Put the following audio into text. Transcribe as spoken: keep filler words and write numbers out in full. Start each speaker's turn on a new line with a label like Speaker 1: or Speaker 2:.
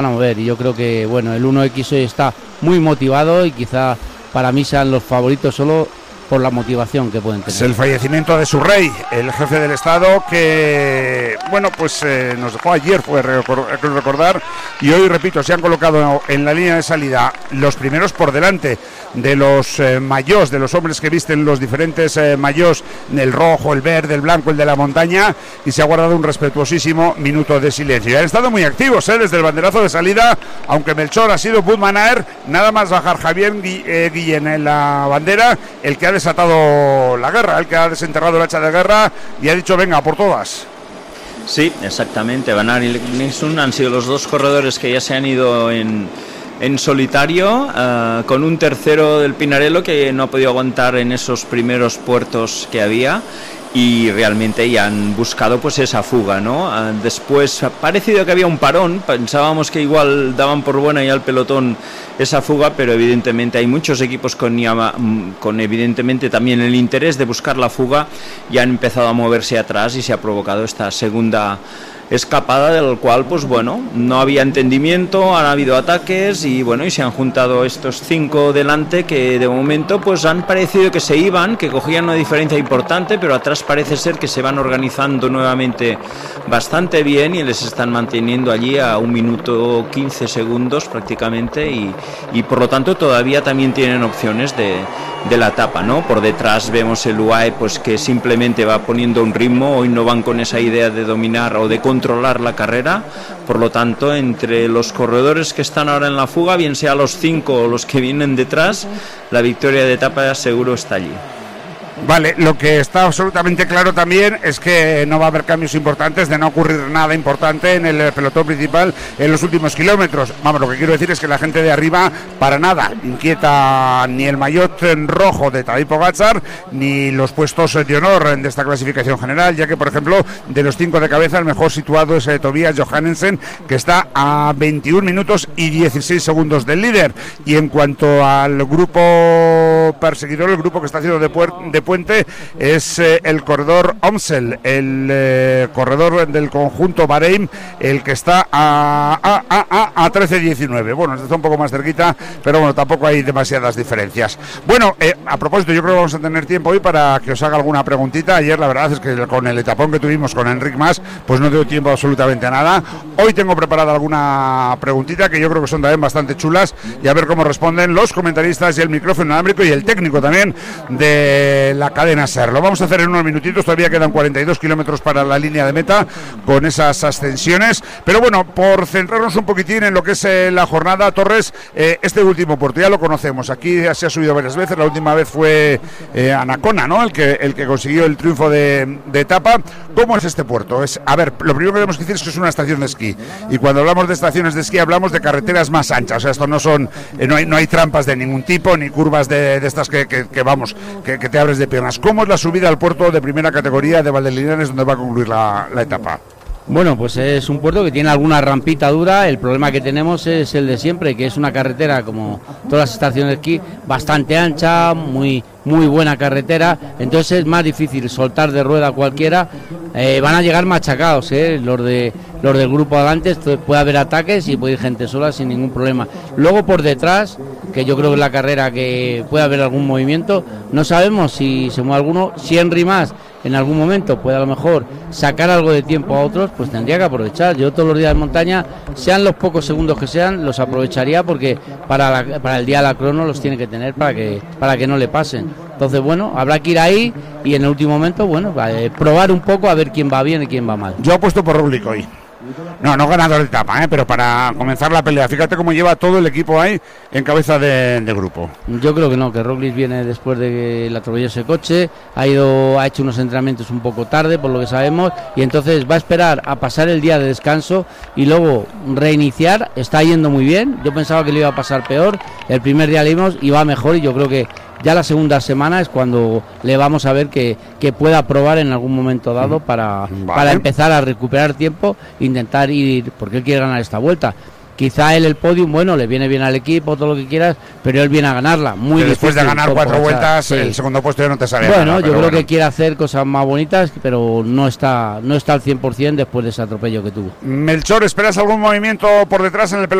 Speaker 1: a mover, y yo creo que bueno, el uno equis hoy está muy motivado y quizá para mí sean los favoritos solo por la motivación que pueden tener.
Speaker 2: Es el fallecimiento de su rey, el jefe del Estado, que bueno, pues eh, nos dejó ayer, fue recordar, y hoy, repito, se han colocado en la línea de salida los primeros por delante de los eh, mayós, de los hombres que visten los diferentes eh, mayós, el rojo, el verde, el blanco, el de la montaña, y se ha guardado un respetuosísimo minuto de silencio. Y han estado muy activos, ¿eh? Desde el banderazo de salida, aunque Melchor ha sido Budmanaer, nada más bajar Javier Gui- eh, Guillén en la bandera, el que ha desatado la guerra, el que ha desenterrado el hacha de guerra y ha dicho venga por todas.
Speaker 3: Sí, exactamente. Van Aert y Nilsson han sido los dos corredores que ya se han ido en, en solitario, uh, con un tercero del Pinarello que no ha podido aguantar en esos primeros puertos que había, y realmente ya han buscado pues esa fuga, ¿no? Uh, después ha parecido que había un parón, pensábamos que igual daban por buena ya al pelotón esa fuga, pero evidentemente hay muchos equipos con, con evidentemente también el interés de buscar la fuga, y han empezado a moverse atrás y se ha provocado esta segunda escapada, del cual pues bueno, no había entendimiento, han habido ataques y bueno, y se han juntado estos cinco delante que de momento pues han parecido que se iban, que cogían una diferencia importante, pero atrás parece ser que se van organizando nuevamente bastante bien y les están manteniendo allí a un minuto quince segundos prácticamente, y, y por lo tanto todavía también tienen opciones de, de la etapa, ¿no? Por detrás vemos el U A E pues que simplemente va poniendo un ritmo, hoy no van con esa idea de dominar o de controlar la carrera, por lo tanto entre los corredores que están ahora en la fuga, bien sea los cinco o los que vienen detrás, la victoria de etapa seguro está allí.
Speaker 2: Vale, lo que está absolutamente claro también es que no va a haber cambios importantes, de no ocurrir nada importante en el pelotón principal en los últimos kilómetros. Vamos, lo que quiero decir es que la gente de arriba para nada inquieta ni el maillot rojo de Tadej Pogačar ni los puestos de honor de esta clasificación general, ya que por ejemplo de los cinco de cabeza el mejor situado es eh, Tobias Johannesen, que está a veintiún minutos y dieciséis segundos del líder. Y en cuanto al grupo perseguidor, el grupo que está haciendo de, puer- de puente es eh, el corredor Omsel, el eh, corredor del conjunto Bahrein, el que está a, a, a, a, a trece diecinueve. Bueno, está un poco más cerquita, pero bueno, tampoco hay demasiadas diferencias. Bueno, eh, a propósito, yo creo que vamos a tener tiempo hoy para que os haga alguna preguntita. Ayer la verdad es que con el etapón que tuvimos con Enric Mas, pues no dio tiempo absolutamente a nada. Hoy tengo preparada alguna preguntita que yo creo que son también bastante chulas, y a ver cómo responden los comentaristas y el micrófono inalámbrico y el técnico también de la cadena SER. Lo vamos a hacer en unos minutitos, todavía quedan cuarenta y dos kilómetros para la línea de meta con esas ascensiones, pero bueno, por centrarnos un poquitín en lo que es eh, la jornada, Torres, eh, este último puerto ya lo conocemos, aquí se ha subido varias veces, la última vez fue eh, Anacona, ¿no? El que, el que consiguió el triunfo de, de etapa. ¿Cómo es este puerto? Es, a ver, lo primero que tenemos que decir es que es una estación de esquí, y cuando hablamos de estaciones de esquí hablamos de carreteras más anchas, o sea, esto no son, eh, no hay, no hay trampas de ningún tipo, ni curvas de, de estas que, que, que vamos, que, que te abres de piernas. ¿Cómo es la subida al puerto de primera categoría de Valdelinares, donde va a concluir la, la etapa?
Speaker 1: Bueno, pues es un puerto que tiene alguna rampita dura. El problema que tenemos es el de siempre, que es una carretera, como todas las estaciones de esquí, bastante ancha, muy muy buena carretera, entonces es más difícil soltar de rueda cualquiera. Eh, van a llegar machacados, eh, los de los del grupo adelante, puede haber ataques y puede ir gente sola sin ningún problema. Luego por detrás, que yo creo que es la carrera que puede haber algún movimiento, no sabemos si se mueve alguno. Si Henry Mas en algún momento puede a lo mejor sacar algo de tiempo a otros, pues tendría que aprovechar. Yo todos los días de montaña, sean los pocos segundos que sean, los aprovecharía, porque para, la, para el día de la crono los tiene que tener para que, para que no le pasen. Entonces, bueno, habrá que ir ahí y en el último momento, bueno, eh, probar un poco a ver quién va bien y quién va mal.
Speaker 2: Yo apuesto por Roglic hoy. No, no ganador de etapa, ¿eh? Pero para comenzar la pelea. Fíjate cómo lleva todo el equipo ahí en cabeza de, de grupo.
Speaker 1: Yo creo que no, que Roglic viene después de que le atropelló ese coche, ha ido, ha hecho unos entrenamientos un poco tarde, por lo que sabemos, y entonces va a esperar a pasar el día de descanso y luego reiniciar. Está yendo muy bien, yo pensaba que le iba a pasar peor, el primer día le vimos y va mejor, y yo creo que ya la segunda semana es cuando le vamos a ver que, que pueda probar en algún momento dado para, vale. para empezar a recuperar tiempo, intentar ir, porque él quiere ganar esta vuelta. quizá él el podium, bueno, le viene bien al equipo, todo lo que quieras, pero él viene a ganarla. Muy
Speaker 2: que después de ganar cuatro
Speaker 1: aprovechar.
Speaker 2: vueltas,
Speaker 1: Sí.
Speaker 2: el segundo puesto ya no te sale.
Speaker 1: Bueno,
Speaker 2: nada,
Speaker 1: yo creo
Speaker 2: bueno.
Speaker 1: que quiere hacer cosas más bonitas, pero no está, no está al cien por ciento después de ese atropello que tuvo.
Speaker 2: Melchor, ¿esperas algún movimiento por detrás en el pelotón?